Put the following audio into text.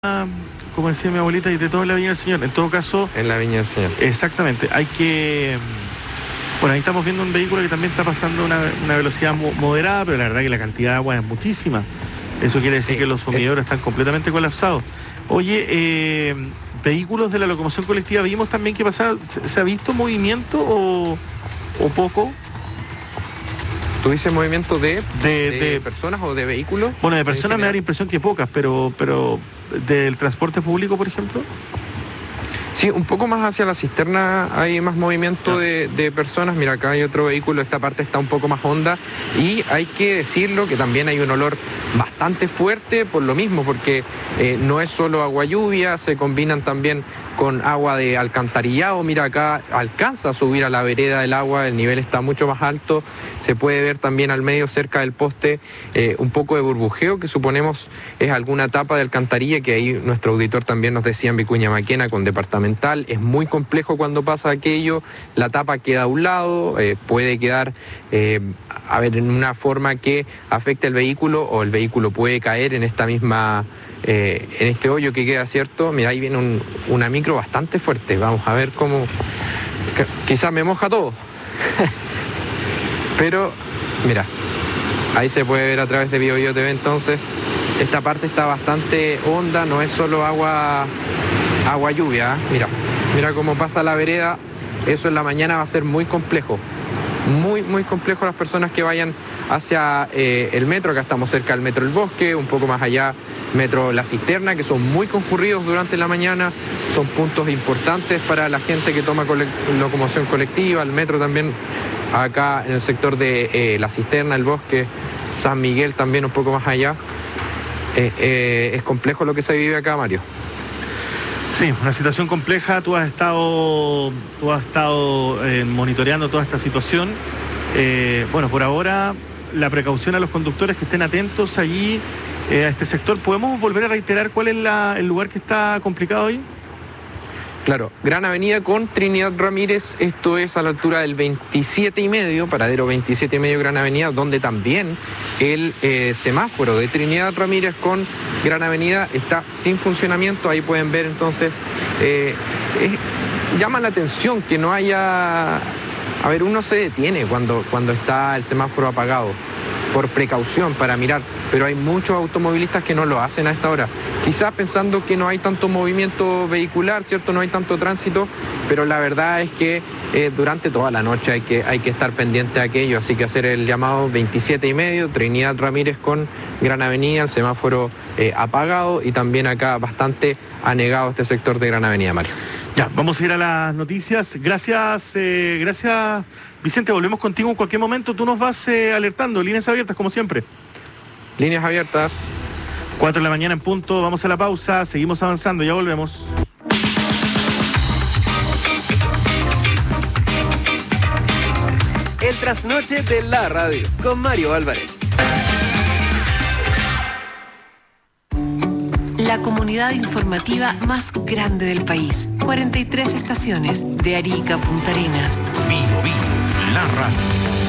como decía mi abuelita, y de todo en la Viña del Señor. En todo caso, en la Viña del Señor. Exactamente, hay que... Bueno, ahí estamos viendo un vehículo que también está pasando una velocidad moderada, pero la verdad que la cantidad de agua es muchísima. Eso quiere decir que los sumidores están completamente colapsados. Oye, vehículos de la locomoción colectiva, vimos también que pasaba, ¿se ha visto movimiento o poco? ¿Tú dices movimiento de personas o de vehículos? Bueno, de personas me da la impresión que pocas, pero del transporte público, por ejemplo. Sí, un poco más hacia la cisterna hay más movimiento de personas. Mira, acá hay otro vehículo, esta parte está un poco más honda y hay que decirlo que también hay un olor bastante fuerte por lo mismo, porque no es solo agua lluvia, se combinan también con agua de alcantarillado. Mira, acá alcanza a subir a la vereda el agua, el nivel está mucho más alto, se puede ver también al medio cerca del poste un poco de burbujeo que suponemos es alguna tapa de alcantarilla, que ahí nuestro auditor también nos decía en Vicuña Maquena con departamental, es muy complejo cuando pasa aquello, la tapa queda a un lado, puede quedar en una forma que afecte al vehículo o el vehículo puede caer en esta misma... en este hoyo que queda, ¿cierto? Mira, ahí viene una micro bastante fuerte. Vamos a ver cómo... Quizás me moja todo. Pero, mira, ahí se puede ver a través de BioBio TV. Entonces, esta parte está bastante honda, no es solo agua lluvia. Mira cómo pasa la vereda. Eso en la mañana va a ser muy complejo. Muy complejo las personas que vayan hacia el metro. Acá estamos cerca del metro El Bosque, un poco más allá metro La Cisterna, que son muy concurridos durante la mañana, son puntos importantes para la gente que toma locomoción colectiva, el metro también acá en el sector de La Cisterna, El Bosque, San Miguel también un poco más allá. Es complejo lo que se vive acá, Mario. Sí, una situación compleja. Tú has estado monitoreando toda esta situación. Bueno, por ahora la precaución a los conductores que estén atentos allí a este sector. ¿Podemos volver a reiterar cuál es el lugar que está complicado ahí? Claro, Gran Avenida con Trinidad Ramírez, esto es a la altura del 27,5, paradero 27,5 Gran Avenida, donde también el semáforo de Trinidad Ramírez con Gran Avenida está sin funcionamiento. Ahí pueden ver entonces, llama la atención que no haya... A ver, uno se detiene cuando está el semáforo apagado, por precaución, para mirar, pero hay muchos automovilistas que no lo hacen a esta hora, quizás pensando que no hay tanto movimiento vehicular, ¿cierto? No hay tanto tránsito, pero la verdad es que durante toda la noche hay que estar pendiente de aquello, así que hacer el llamado 27,5, Trinidad Ramírez con Gran Avenida, el semáforo apagado y también acá bastante anegado este sector de Gran Avenida, Mario. Ya, vamos a ir a las noticias. Gracias, Vicente, volvemos contigo en cualquier momento. Tú nos vas alertando, líneas abiertas como siempre. Líneas abiertas. 4 de la mañana en punto, vamos a la pausa, seguimos avanzando, ya volvemos. El trasnoche de la radio, con Mario Álvarez. La comunidad informativa más grande del país. 43 estaciones, de Arica a Punta Arenas. Bio, la radio.